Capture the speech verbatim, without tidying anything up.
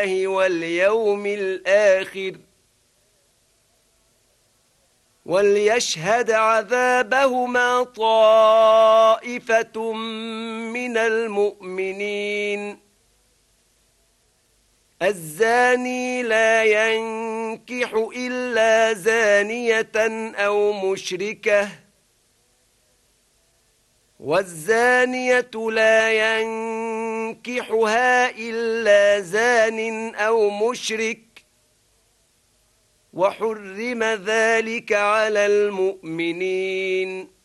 بالله واليوم الآخر وليشهد عذابهما طائفة من المؤمنين. الزاني لا ينكح إلا زانية أو مشركة والزانية لا ينكحها إلا زان أو مشرك وحرم ذلك على المؤمنين.